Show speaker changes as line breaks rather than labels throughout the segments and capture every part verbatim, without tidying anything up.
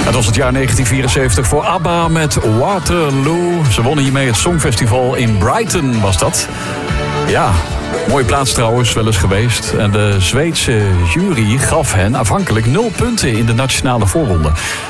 Het was het jaar negentien vierenzeventig voor ABBA met Waterloo. Ze wonnen hiermee het Songfestival in Brighton, was dat. Ja, mooie plaats trouwens, wel eens geweest. En de Zweedse jury gaf hen afhankelijk nul punten in de nationale voorronde.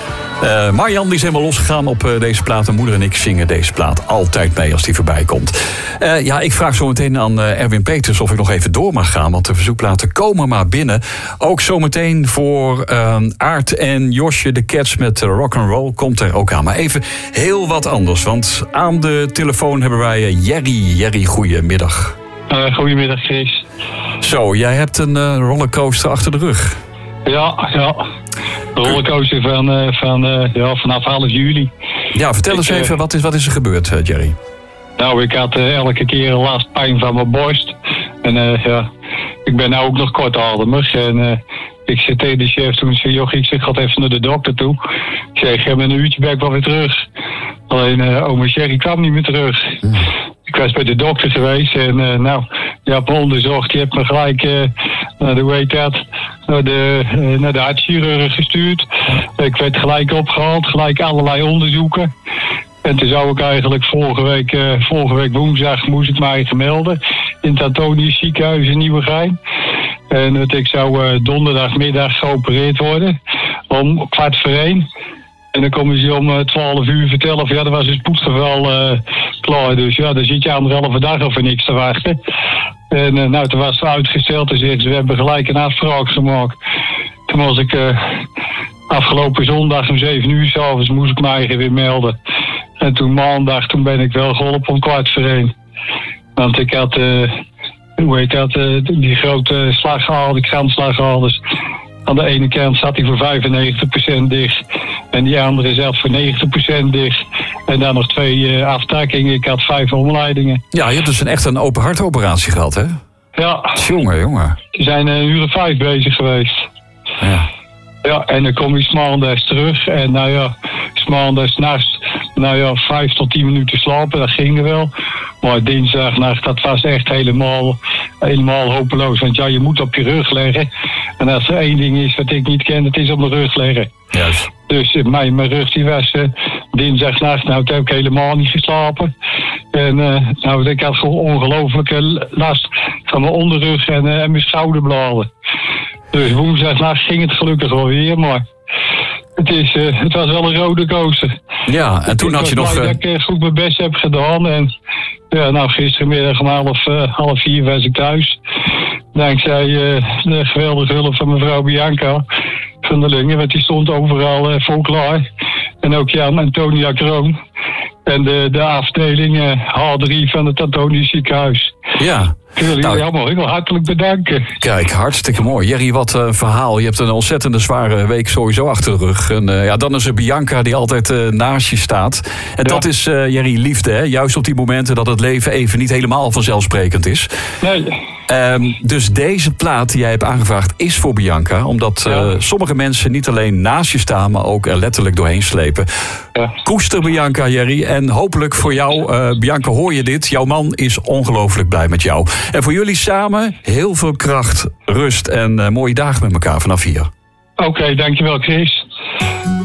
Uh, Marjan die is helemaal losgegaan op uh, deze plaat. En moeder en ik zingen deze plaat altijd mee als die voorbij komt. Uh, ja, ik vraag zo meteen aan uh, Erwin Peters of ik nog even door mag gaan. Want de verzoekplaten komen maar binnen. Ook zometeen voor uh, Aart en Josje de Cats met uh, rock'n'roll komt er ook aan. Maar even heel wat anders. Want aan de telefoon hebben wij uh, Jerry. Jerry, goedemiddag.
Uh, goedemiddag, Chris.
Zo, jij hebt een uh, rollercoaster achter de rug.
Ja, ja. De rollercoaster van, uh, van, uh, ja, vanaf half juli.
Ja, vertel ik, eens even, uh, wat, is, wat is er gebeurd, uh, Jerry?
Nou, ik had uh, elke keer last pijn van mijn borst. En uh, ja, ik ben nou ook nog kortademig. En uh, ik zei tegen de chef toen, zei, joh, ik zeg, ga even naar de dokter toe. Ik zei, geef me een uurtje, ben ik wel weer terug. Alleen, uh, oma Sherry kwam niet meer terug. Mm. Ik was bij de dokter geweest en uh, nou, je hebt me onderzocht. Je hebt me gelijk, uh, uh, hoe heet dat, naar de, uh, naar de hartchirurg gestuurd. Ik werd gelijk opgehaald, gelijk allerlei onderzoeken. En toen zou ik eigenlijk vorige week, uh, vorige week woensdag moest ik mij melden in het Antonius ziekenhuis in Nieuwegein. En dat ik zou uh, donderdagmiddag geopereerd worden om kwart voor één. En dan komen ze om twaalf uur vertellen van ja, er was een spoedgeval uh, klaar. Dus ja, dan zit je anderhalve dag of er niks te wachten. En uh, nou, toen was het uitgesteld. Dus we hebben gelijk een afspraak gemaakt. Toen was ik uh, afgelopen zondag om zeven uur 's avonds moest ik mij weer melden. En toen maandag, toen ben ik wel geholpen om kwart voor één. Want ik had, uh, hoe heet dat, uh, die grote slagader, die kransslagaders. Aan de ene kant zat hij voor vijfennegentig procent dicht. En die andere zat voor negentig procent dicht. En dan nog twee uh, aftakkingen. Ik had vijf omleidingen.
Ja, je hebt dus een, echt een open hartoperatie gehad, hè?
Ja.
Jongen, jongen.
Ze zijn een uur of vijf bezig geweest.
Ja.
Ja, en dan kom je maandags terug. En nou ja, maandags nachts, nou ja, vijf tot tien minuten slapen. Dat ging er wel. Maar dinsdagnacht, dat was echt helemaal, helemaal hopeloos. Want ja, je moet op je rug leggen. En als er één ding is wat ik niet ken, het is op mijn rug leggen.
Juist.
Dus uh, mijn, mijn rug die was uh, dinsdagnacht, nou, toen heb ik helemaal niet geslapen. En uh, nou, ik had gewoon ongelooflijke last van mijn onderrug en, uh, en mijn schouderbladen. Dus woensdagnacht ging het gelukkig wel weer, maar het, is, uh, het was wel een rode coaster.
Ja, en toen ik had je nog...
Ik dat ik goed mijn best heb gedaan. En ja, nou, gistermiddag om half, uh, half vier was ik thuis. Dankzij uh, de geweldige hulp van mevrouw Bianca van der Lingen, want die stond overal uh, voor klaar. En ook Jan Antonia Kroon. En de, de afdeling uh, H drie van het Antonius ziekenhuis.
Ja.
Ik wil jullie
nou,
allemaal heel hartelijk bedanken.
Kijk, hartstikke mooi. Jerry, wat een uh, verhaal. Je hebt een ontzettende zware week sowieso achter de rug. En uh, ja, dan is er Bianca die altijd uh, naast je staat. En ja. dat is, uh, Jerry, liefde, hè? Juist op die momenten dat het leven even niet helemaal vanzelfsprekend is.
Nee.
Um, dus deze plaat die jij hebt aangevraagd is voor Bianca. Omdat uh, ja. sommige mensen niet alleen naast je staan, maar ook er letterlijk doorheen slepen. Ja. Koester Bianca, Jerry. En hopelijk voor jou, uh, Bianca, hoor je dit. Jouw man is ongelooflijk blij met jou. En voor jullie samen heel veel kracht, rust en uh, mooie dagen met elkaar vanaf hier.
Oké, okay, dankjewel Chris.